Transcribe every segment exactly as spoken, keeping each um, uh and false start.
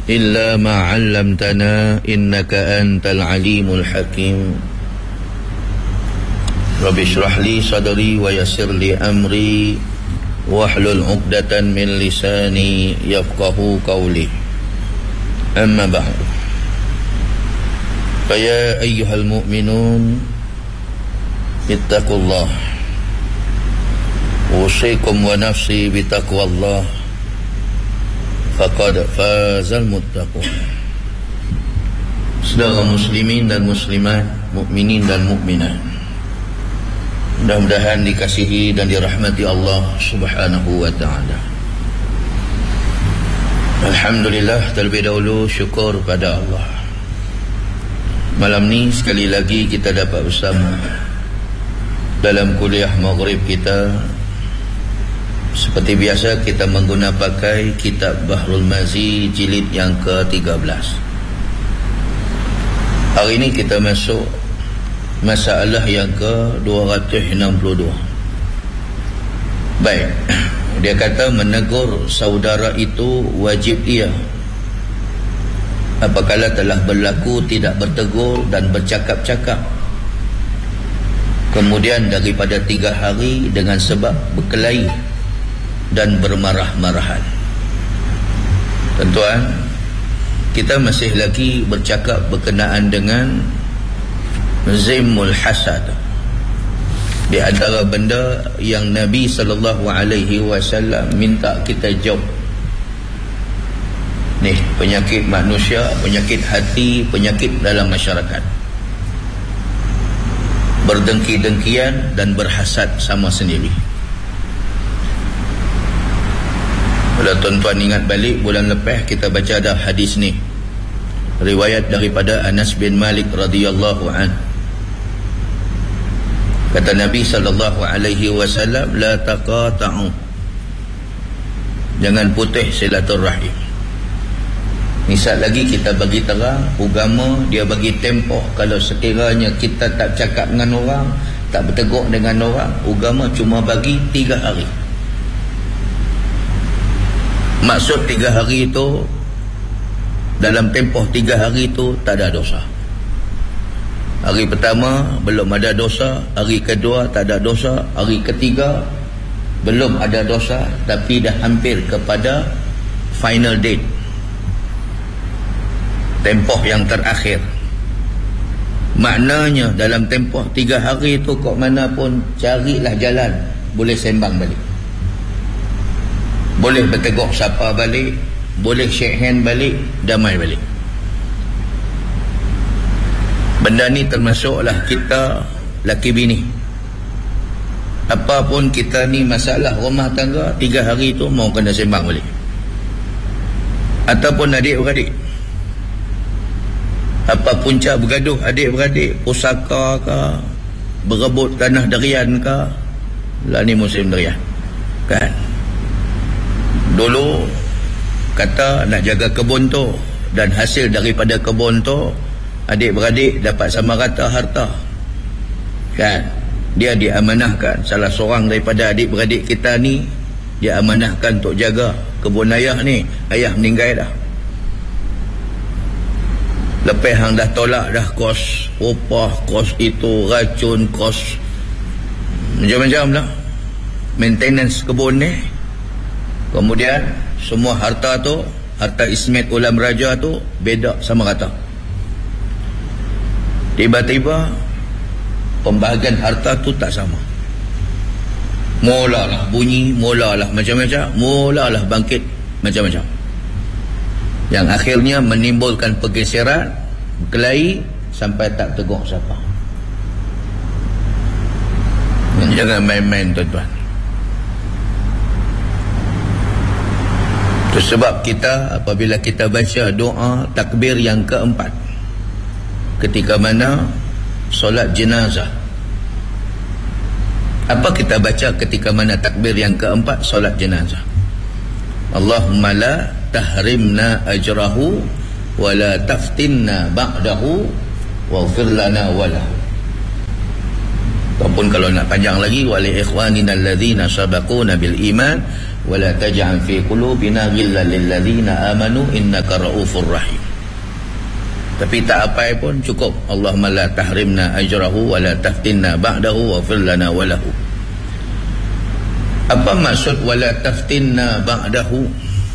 إلا ما علمتنا إنك أنت العليم الحكيم رب اشرح لي صدري ويسر لي أمري واحلل عقدة من لساني يفقه قولي أما بعد فيا أيها المؤمنون اتقوا الله أوصيكم ونفسي بتقوى الله faqad fazal muttaqun. Saudara muslimin dan muslimat, mukminin dan mukminat, mudah-mudahan dikasihi dan dirahmati Allah Subhanahu wa taala. Alhamdulillah, terlebih dahulu syukur pada Allah. Malam ni sekali lagi kita dapat bersama dalam kuliah maghrib kita. Seperti biasa kita mengguna pakai kitab Bahrul Mazi jilid yang ke tiga belas. Hari ini kita masuk masalah yang ke dua ratus enam puluh dua. Baik, dia kata menegur saudara itu wajib ia apabila telah berlaku tidak bertegur dan bercakap-cakap, kemudian daripada tiga hari dengan sebab berkelahi dan bermarah-marahan. Tuan-tuan, kita masih lagi bercakap berkenaan dengan zimul hasad. Di antara benda yang Nabi sallallahu alaihi wasallam minta kita jauh. Ni penyakit manusia, penyakit hati, penyakit dalam masyarakat. Berdengki-dengkian dan berhasad sama sendiri. Kalau tuan-tuan ingat balik, bulan lepas kita baca dah hadis ni, riwayat daripada Anas bin Malik radhiyallahu an. Kata Nabi sallallahu alaihi wasallam, la taqata'u, jangan putih silaturrahim. Misal lagi kita bagi terang, agama dia bagi tempoh. Kalau sekiranya kita tak cakap dengan orang, tak bertegur dengan orang, agama cuma bagi tiga hari. Maksud tiga hari itu, dalam tempoh tiga hari itu tak ada dosa. Hari pertama belum ada dosa, hari kedua tak ada dosa, hari ketiga belum ada dosa, tapi dah hampir kepada final date, tempoh yang terakhir. Maknanya dalam tempoh tiga hari itu kok mana pun carilah jalan, boleh sembang balik, boleh bertegur sapa balik, boleh shake hand balik, damai balik. Benda ni termasuklah kita laki bini. Apapun kita ni masalah rumah tangga, tiga hari tu mau kena sembang balik. Ataupun adik-beradik, apa punca bergaduh adik-beradik, pusaka ke, berebut tanah derian ke. Lah ni musim derian kan. Dulu kata nak jaga kebun tu, dan hasil daripada kebun tu adik-beradik dapat sama rata harta kan. Dia diamanahkan, salah seorang daripada adik-beradik kita ni dia amanahkan untuk jaga kebun ayah ni. Ayah meninggal dah, lepas hang dah tolak dah kos upah, kos itu, racun, kos macam-macam lah, maintenance kebun ni. Kemudian semua harta tu, harta ismet ulam raja tu beda sama rata. Tiba-tiba pembahagian harta tu tak sama. Mulalah bunyi, mulalah macam-macam, mulalah bangkit macam-macam, yang akhirnya menimbulkan pergeseran, berkelahi sampai tak tegur siapa. Jangan main-main tuan-tuan. Itu sebab kita apabila kita baca doa takbir yang keempat ketika mana solat jenazah, apa kita baca ketika mana takbir yang keempat solat jenazah? Allahumma la tahrimna ajrahu wa la taftinna ba'dahu waghfir lana wa lahu. Ataupun kalau nak panjang lagi, wa li ikhwanina alladhina sabaquna bil iman wala taj'al fi qulubina ghillan lil ladzina amanu innaka raufur rahim. Tapi tak apa pun cukup. Allahumma la tahrimna ajrahu wa la taftinna ba'dahu waghfir lana wa lahu. Apa maksud wala taftinna ba'dahu?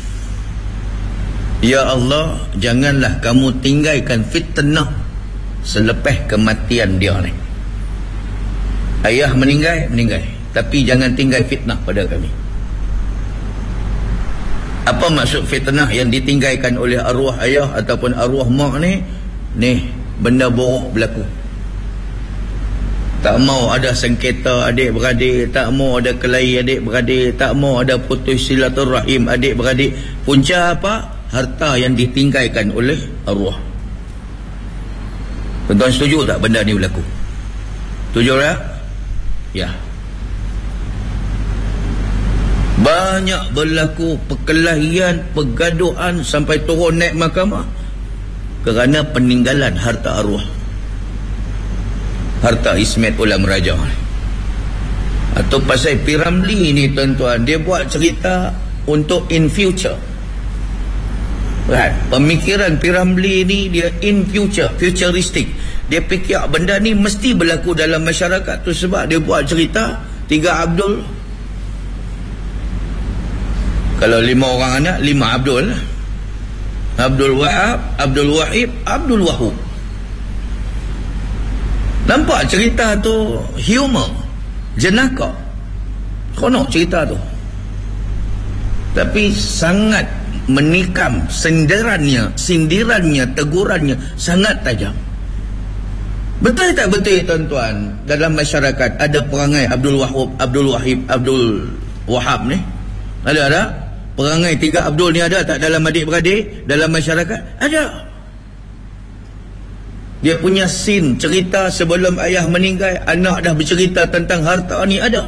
Ya Allah, janganlah kamu tinggalkan fitnah selepas kematian dia ni. Ayah meninggal, meninggal, tapi jangan tinggal fitnah pada kami. Apa maksud fitnah yang ditinggalkan oleh arwah ayah ataupun arwah mak ni? Ni benda buruk berlaku. Tak mau ada sengketa adik-beradik, tak mau ada kelahi adik-beradik, tak mau ada putus silaturahim adik-beradik. Punca apa? Harta yang ditinggalkan oleh arwah. Tuan-tuan setuju tak benda ni berlaku? Setuju tak? Ya. Banyak berlaku perkelahian, pergaduhan sampai turun naik mahkamah kerana peninggalan harta arwah, harta Ismet Ulam Raja. Atau pasal P. Ramlee ni tuan-tuan, dia buat cerita untuk in future. Right. Pemikiran P. Ramlee ni dia in future, futuristic. Dia fikir benda ni mesti berlaku dalam masyarakat tu, sebab dia buat cerita tiga Abdul. Kalau lima orang anak, lima Abdul. Abdul Wahab, Abdul Wahib, Abdul Wahub. Nampak cerita tu humor, jenaka, konok cerita tu. Tapi sangat menikam, sindirannya, sindirannya, tegurannya sangat tajam. Betul tak betul tuan-tuan, dalam masyarakat ada perangai Abdul Wahab, Abdul Wahib, Abdul Wahab ni? Ada ada? Perangai tiga Abdul ni ada tak dalam adik-beradik, dalam masyarakat? Ada. Dia punya scene cerita sebelum ayah meninggal, anak dah bercerita tentang harta ni, ada.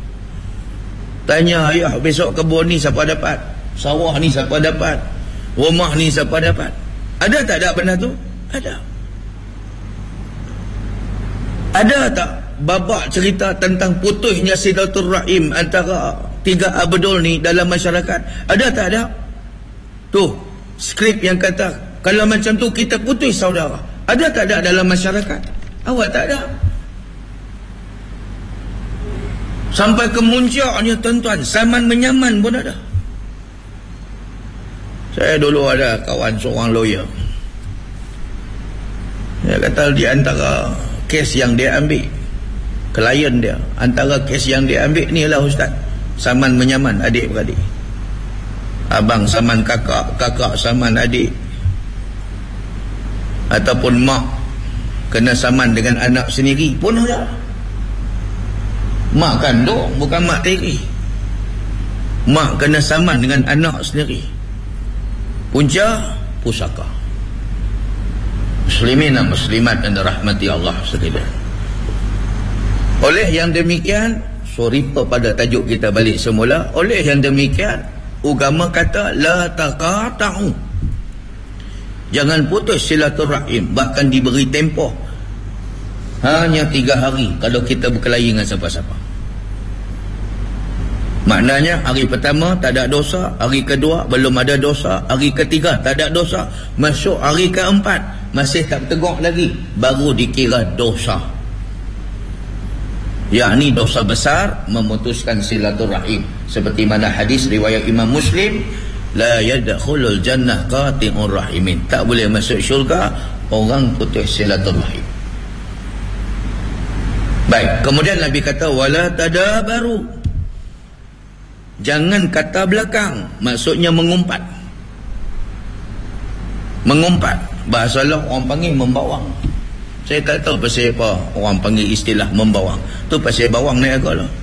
Tanya ayah, besok kebun ni siapa dapat? Sawah ni siapa dapat? Rumah ni siapa dapat? Ada tak ada benda tu? Ada. Ada tak babak cerita tentang putusnya silaturahim antara tiga Abdul ni dalam masyarakat? Ada tak ada? Tu skrip yang kata kalau macam tu kita putus saudara. Ada tak ada dalam masyarakat? Awak tak ada. Sampai ke muncaknya tuan-tuan, saman menyaman pun ada. Saya dulu ada kawan seorang lawyer. Dia kata di antara kes yang dia ambil, klien dia, antara kes yang dia ambil ni lah ustaz, saman menyaman adik-beradik. Abang saman kakak, kakak saman adik, ataupun mak kena saman dengan anak sendiri pun ada. Mak kandung bukan mak tiri, mak kena saman dengan anak sendiri. Punca pusaka. Muslimin dan muslimat dan rahmati Allah sekalian. Oleh yang demikian, sorry pada tajuk kita balik semula. Oleh yang demikian, agama kata la taqata'u, jangan putus silaturahim, bahkan diberi tempoh hanya tiga hari kalau kita berkelahi dengan siapa-siapa. Maknanya hari pertama tak ada dosa, hari kedua belum ada dosa, hari ketiga tak ada dosa, masuk hari keempat masih tak tegak lagi, baru dikira dosa. Yakni dosa besar, memutuskan silaturahim. Seperti mana hadis riwayat Imam Muslim, la yadkhulul jannah qati'ur rahimin, tak boleh masuk syurga orang putus silaturahim. Baik, kemudian Nabi kata wala tadabaru, jangan kata belakang, maksudnya mengumpat. Mengumpat, bahasa Allah orang panggil membawang. Saya tak tahu pasal apa orang panggil istilah membawang. Tu pasal bawang naik agak lah.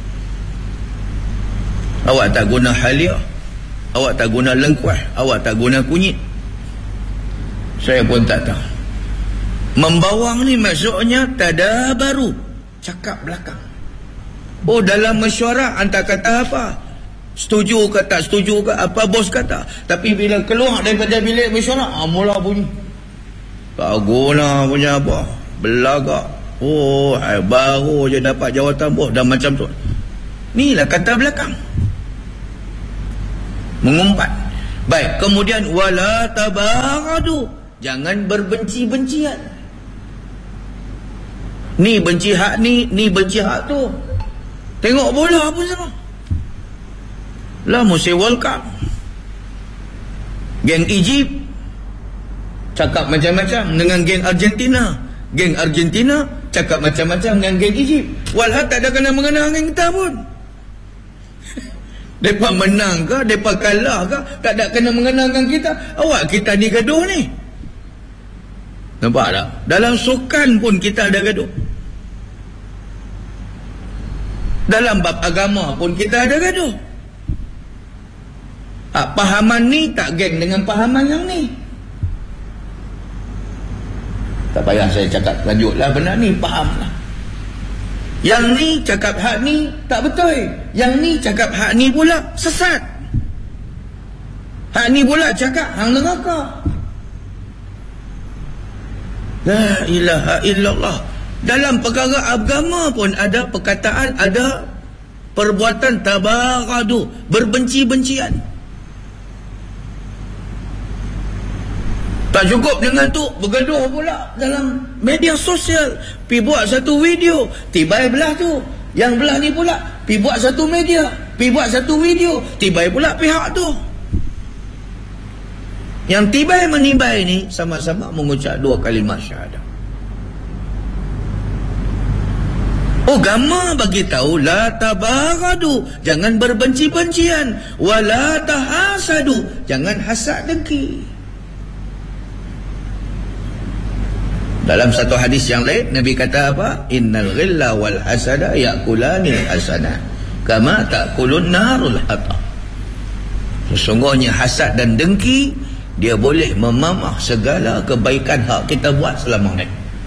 Awak tak guna halia, awak tak guna lengkuas, awak tak guna kunyit. Saya pun tak tahu. Membawang ni maksudnya tadabaru, cakap belakang. Oh, dalam mesyuarat anda kata apa? Setuju ke tak setuju ke apa bos kata, tapi bila keluar daripada bilik mesyuarat, ah, mula bunyi tak guna punya apa, belagak. Oh, ay, baru je dapat jawatan bos dah macam tu. Ni lah kata belakang. Mengumpat. Baik, kemudian wala tabaghadu, jangan berbenci-bencian. Ni benci hak ni, ni benci hak tu. Tengok bola apa semua. Lah musim World Cup, geng Egypt cakap macam-macam dengan geng Argentina, geng Argentina cakap macam-macam dengan geng Egypt. Walhal tak ada kena-mengena dengan kita pun. Mereka menang ke, mereka kalah ke, tak ada kena-mengena dengan kita. Awak kita ni gaduh ni. Nampak tak? Dalam sukan pun kita ada gaduh. Dalam bab agama pun kita ada gaduh. Ha, pahaman ni tak geng dengan pahaman yang ni. Tak payah saya cakap lanjutlah benda ni, fahamlah. Yang ni cakap hak ni tak betul, yang ni cakap hak ni pula sesat. Hak ni pula cakap hang neraka. La ilaha illallah. Dalam perkara agama pun ada perkataan, ada perbuatan tabaghadu, berbenci-bencian. Tak cukup dengan tu, bergaduh pula dalam media sosial. Pi buat satu video, tibai belah tu. Yang belah ni pula pi buat satu media, pi buat satu video, tibai pula pihak tu. Yang tibai menibai ni sama-sama mengucap dua kalimat syahadah. Agama bagi tahu la tabaghadu, jangan berbenci-bencian, wala tahasadu, jangan hasad dengki. Dalam satu hadis yang lain Nabi kata apa? Innal ghilla wal hasada ya'kulani hasanah kama ta'kulun narul hatab. Sesungguhnya hasad dan dengki dia boleh memamah segala kebaikan hak kita buat selama ni.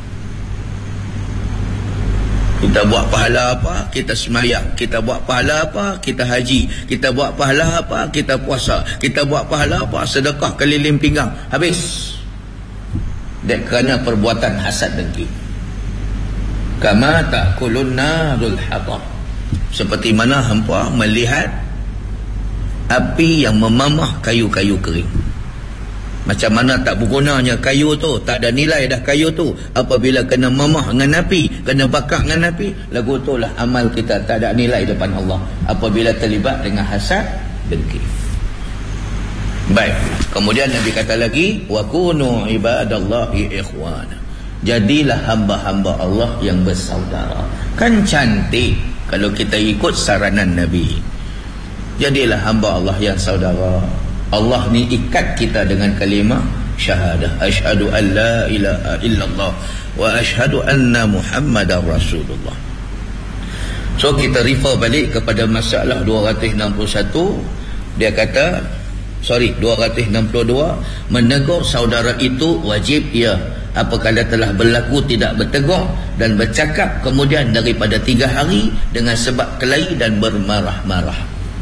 Kita buat pahala apa, kita semayang. Kita buat pahala apa, kita haji. Kita buat pahala apa, kita puasa. Kita buat pahala apa, sedekah keliling pinggang. Habis. Dan kerana perbuatan hasad dengki. Kama ta'kulun narul hatab, seperti mana hampa melihat api yang memamah kayu-kayu kering. Macam mana tak bergunanya kayu tu, tak ada nilai dah kayu tu apabila kena mamah dengan api, kena bakar dengan api. Lagu tu lah amal kita tak ada nilai depan Allah apabila terlibat dengan hasad dengki. Baik, kemudian Nabi kata lagi, wa kunu ibadallahi ikhwana, jadilah hamba-hamba Allah yang bersaudara. Kan cantik kalau kita ikut saranan Nabi. Jadilah hamba Allah yang saudara. Allah ni ikat kita dengan kalimah syahadah, asyhadu an la ilaha illallah wa asyhadu anna muhammadar rasulullah. So kita refer balik kepada masalah dua ratus enam puluh satu. Dia kata Sorry, dua ratus enam puluh dua, menegur saudara itu wajib ia apabila telah berlaku tidak bertegur dan bercakap kemudian daripada tiga hari dengan sebab kelahi dan bermarah-marah.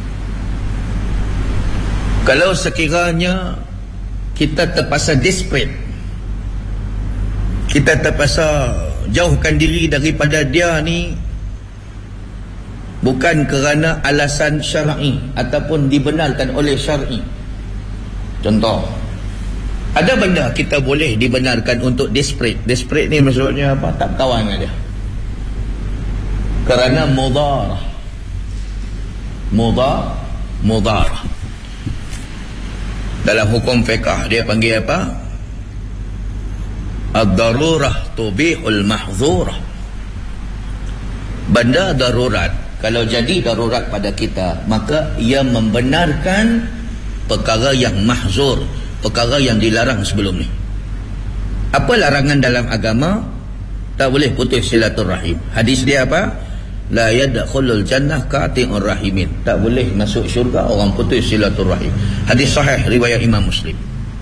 Kalau sekiranya kita terpaksa desperate, kita terpaksa jauhkan diri daripada dia ni bukan kerana alasan syar'i ataupun dibenarkan oleh syar'i. Contoh, ada benda kita boleh dibenarkan untuk desperate. Desperate ni maksudnya apa? Tak kawan dengan dia. Kerana mudarah. Mudar, mudarah. Dalam hukum fiqh dia panggil apa? Ad-darurah tubihul mahzurah. Benda darurat, kalau jadi darurat pada kita, maka ia membenarkan perkara yang mahzur, perkara yang dilarang sebelum ni. Apa larangan dalam agama? Tak boleh putus silaturahim. Hadis dia apa? La yadkhulul jannah qati'ur rahimin. Tak boleh masuk syurga orang putus silaturahim. Hadis sahih riwayat Imam Muslim.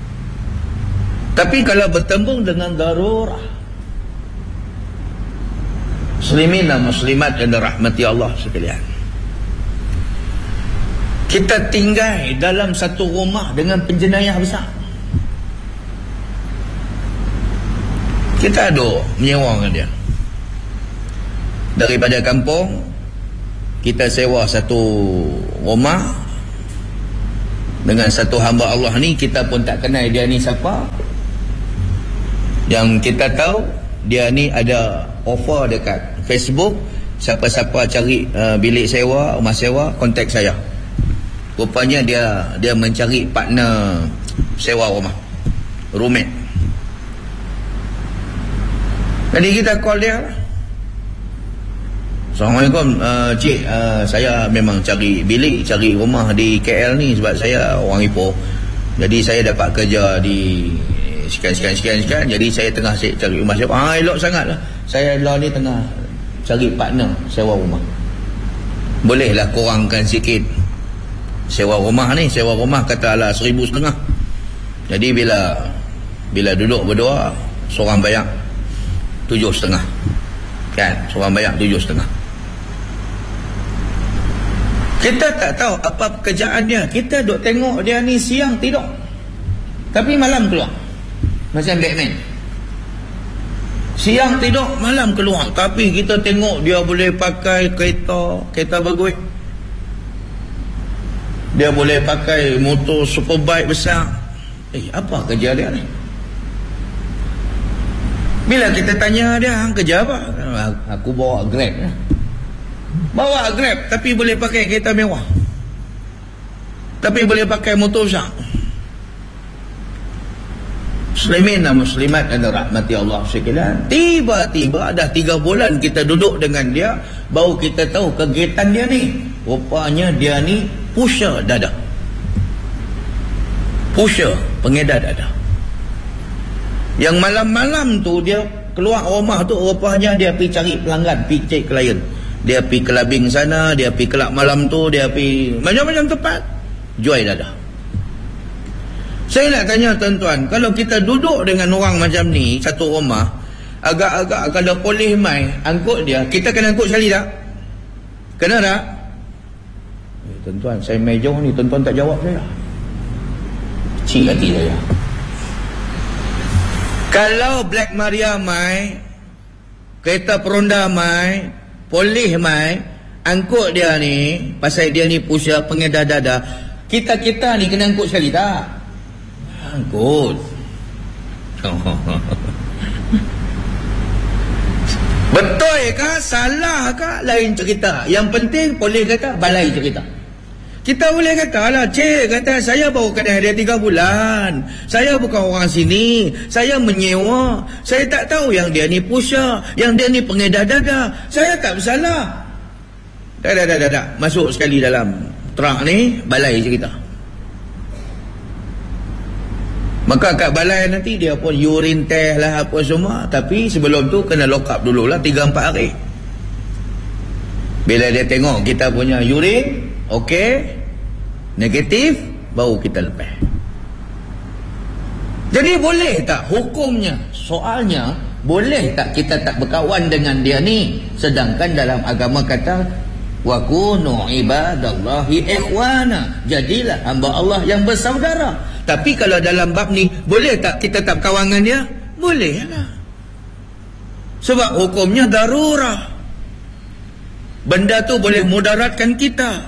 Tapi kalau bertembung dengan darurah, muslimin dan muslimat yang dirahmati Allah sekalian, kita tinggal dalam satu rumah dengan penjenayah besar. Kita ada menyewa dengan dia. Daripada kampung, kita sewa satu rumah dengan satu hamba Allah ni, kita pun tak kenal dia ni siapa. Yang kita tahu dia ni ada offer dekat Facebook, siapa-siapa cari uh, bilik sewa, rumah sewa, kontak saya. Rupanya dia dia mencari partner sewa rumah, roommate. Jadi kita call dia. Assalamualaikum, uh, cik, uh, saya memang cari bilik, cari rumah di K L ni sebab saya orang Ipoh. Jadi saya dapat kerja di sekian-sekian-sekian, jadi saya tengah cari rumah sewa. Ah, elok sangat lah. Saya lah ni tengah cari partner sewa rumah. Bolehlah kurangkan sikit sewa rumah ni. Sewa rumah katalah seribu setengah. Jadi bila bila duduk berdua, seorang bayar tujuh setengah. Kan, seorang bayar tujuh setengah. Kita tak tahu apa pekerjaan dia. Kita duk tengok dia ni siang tidur, tapi malam keluar. Macam Batman. Siang tidur, malam keluar. Tapi kita tengok dia boleh pakai kereta, kereta bagus. Dia boleh pakai motor superbike besar. Eh, apa kerja dia ni? Bila kita tanya dia, kerja apa? Aku bawa Grab. Bawa Grab, tapi boleh pakai kereta mewah. Tapi boleh pakai motor besar. Muslimin dan muslimat dan rahmati Allah sekalian, tiba-tiba dah tiga bulan kita duduk dengan dia, baru kita tahu kegiatan dia ni. Rupanya dia ni pusher dada. Pusher, pengedar dada. Yang malam-malam tu dia keluar rumah tu, rupanya dia pergi cari pelanggan, pergi cari klien. Dia pergi kelabing sana, dia pergi kelab malam tu, dia pergi macam-macam tempat jual dada. Saya nak tanya tuan-tuan, kalau kita duduk dengan orang macam ni satu rumah, agak-agak kalau polis mai angkut dia, kita kena angkut sekali tak? Kena tak? Eh, tuan-tuan, saya mai jauh ni, tuan-tuan tak jawab saya. Kecil hati saya. Kalau Black Maria mai, kereta peronda mai, polis mai, angkut dia ni, pasal dia ni pusher, pengedar dada, kita-kita ni kena angkut sekali tak? Angkut. Betul ke? Salah ke? Lain cerita. Yang penting polis kata, balai cerita. Kita boleh kata lah, cik kata saya baru kena dia tiga bulan, saya bukan orang sini, saya menyewa, saya tak tahu yang dia ni pusher, yang dia ni pengedar dada, saya tak bersalah. Dah dah dah dah, dah. Masuk sekali dalam truk ni, balai cerita. Maka kat balai nanti dia pun urine test lah apa semua, tapi sebelum tu kena lock up dulu lah tiga empat hari. Bila dia tengok kita punya urine okey, negatif, baru kita lepas. Jadi boleh tak hukumnya? Soalnya, boleh tak kita tak berkawan dengan dia ni? Sedangkan dalam agama kata, wa kunu ibadallahi ikhwana, jadilah hamba Allah yang bersaudara. Tapi kalau dalam bab ni, boleh tak kita tak berkawan dengan dia? Boleh lah. Sebab hukumnya darurah. Benda tu boleh mudaratkan kita.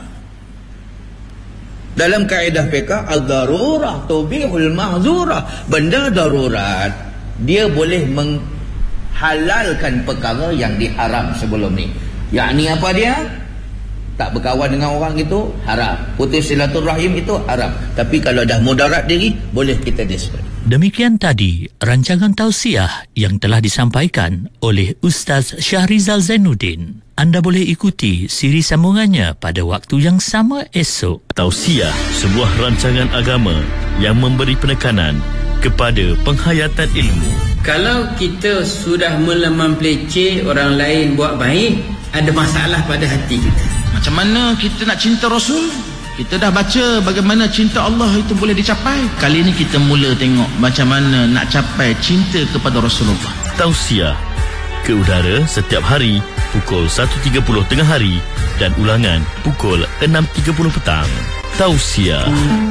Dalam kaedah fiqh, al-darurah tubihul mahzurah. Benda darurat, dia boleh menghalalkan perkara yang diharam sebelum ni. Yakni apa dia? Tak berkawan dengan orang itu haram, putus silaturahim itu haram. Tapi kalau dah mudarat diri, boleh kita dispute. Demikian tadi rancangan tausiah yang telah disampaikan oleh Ustaz Syahrizal Zainuddin. Anda boleh ikuti siri sambungannya pada waktu yang sama esok. Tausiah, sebuah rancangan agama yang memberi penekanan kepada penghayatan ilmu. Kalau kita sudah mula mempelece orang lain buat baik, ada masalah pada hati kita. Macam mana kita nak cinta Rasul? Kita dah baca bagaimana cinta Allah itu boleh dicapai. Kali ini kita mula tengok macam mana nak capai cinta kepada Rasulullah. Tausiah ke udara setiap hari pukul satu tiga puluh tengah hari dan ulangan pukul enam tiga puluh petang. Tausiah.